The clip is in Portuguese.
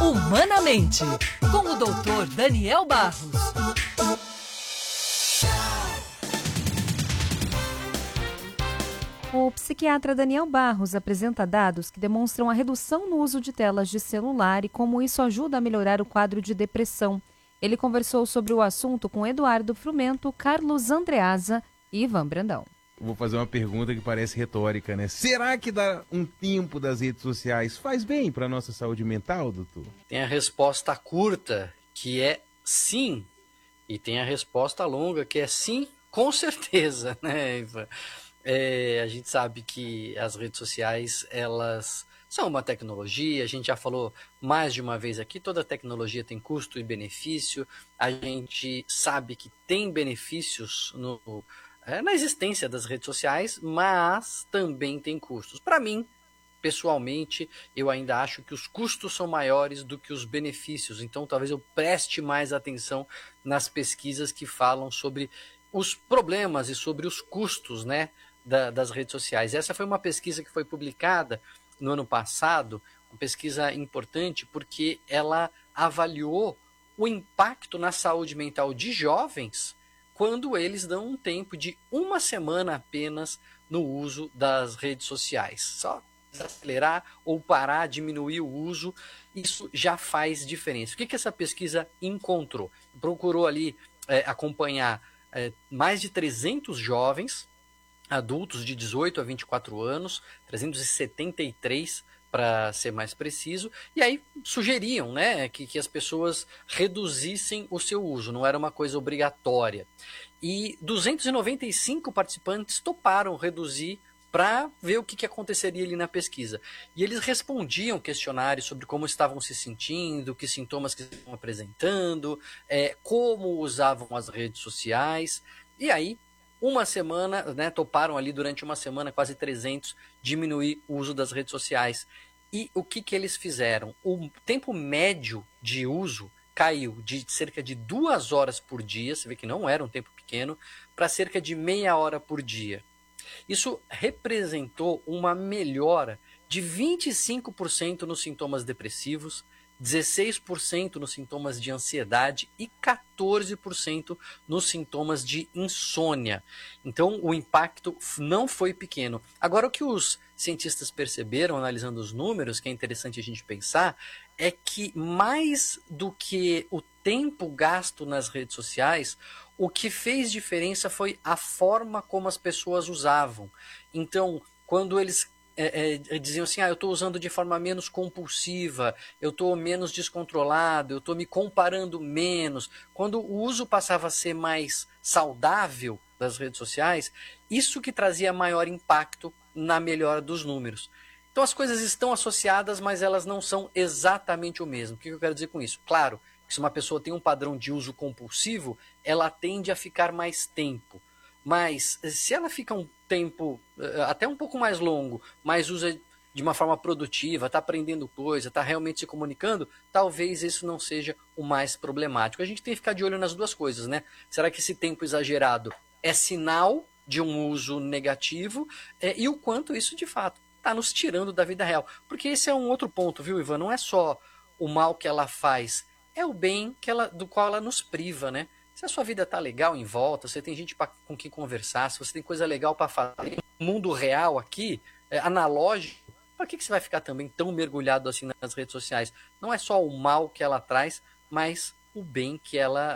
Humanamente, com o Dr. Daniel Barros. O psiquiatra Daniel Barros apresenta dados que demonstram a redução no uso de telas de celular e como isso ajuda a melhorar o quadro de depressão. Ele conversou sobre o assunto com Eduardo Frumento, Carlos Andreasa e Ivan Brandão. Vou fazer uma pergunta que parece retórica, né? Será que dar um tempo das redes sociais faz bem para a nossa saúde mental, doutor? Tem a resposta curta, que é sim. E tem a resposta longa, que é sim, com certeza, né, Ivan? A gente sabe que as redes sociais, elas são uma tecnologia, a gente já falou mais de uma vez aqui, toda tecnologia tem custo e benefício, a gente sabe que tem benefícios na existência das redes sociais, mas também tem custos. Para mim, pessoalmente, eu ainda acho que os custos são maiores do que os benefícios, então talvez eu preste mais atenção nas pesquisas que falam sobre os problemas e sobre os custos, né, das redes sociais. Essa foi uma pesquisa que foi publicada no ano passado, uma pesquisa importante porque ela avaliou o impacto na saúde mental de jovens quando eles dão um tempo de uma semana apenas no uso das redes sociais. Só acelerar ou parar, diminuir o uso, isso já faz diferença. O que essa pesquisa encontrou? Procurou ali acompanhar mais de 300 jovens, adultos de 18 a 24 anos, 373 para ser mais preciso, e aí sugeriam, né, que as pessoas reduzissem o seu uso, não era uma coisa obrigatória. E 295 participantes toparam reduzir para ver o que aconteceria ali na pesquisa. E eles respondiam questionários sobre como estavam se sentindo, que sintomas que estavam apresentando, como usavam as redes sociais, e aí uma semana, né, toparam ali durante uma semana, quase 300, diminuir o uso das redes sociais. E o que eles fizeram? O tempo médio de uso caiu de cerca de 2 horas por dia, você vê que não era um tempo pequeno, para cerca de meia hora por dia. Isso representou uma melhora de 25% nos sintomas depressivos, 16% nos sintomas de ansiedade e 14% nos sintomas de insônia. Então, o impacto não foi pequeno. Agora, o que os cientistas perceberam, analisando os números, que é interessante a gente pensar, é que mais do que o tempo gasto nas redes sociais, o que fez diferença foi a forma como as pessoas usavam. Então, quando eles diziam assim, eu estou usando de forma menos compulsiva, eu estou menos descontrolado, eu estou me comparando menos. Quando o uso passava a ser mais saudável das redes sociais, isso que trazia maior impacto na melhora dos números. Então as coisas estão associadas, mas elas não são exatamente o mesmo. O que eu quero dizer com isso? Claro, que se uma pessoa tem um padrão de uso compulsivo, ela tende a ficar mais tempo. Mas se ela fica um tempo até um pouco mais longo, mas usa de uma forma produtiva, está aprendendo coisa, está realmente se comunicando, talvez isso não seja o mais problemático. A gente tem que ficar de olho nas duas coisas, né? Será que esse tempo exagerado é sinal de um uso negativo e o quanto isso de fato está nos tirando da vida real? Porque esse é um outro ponto, viu, Ivan? Não é só o mal que ela faz, é o bem do qual ela nos priva, né? Se a sua vida tá legal em volta, você tem gente com quem conversar, se você tem coisa legal para fazer, no mundo real aqui, analógico, para que você vai ficar também tão mergulhado assim nas redes sociais? Não é só o mal que ela traz, mas o bem que ela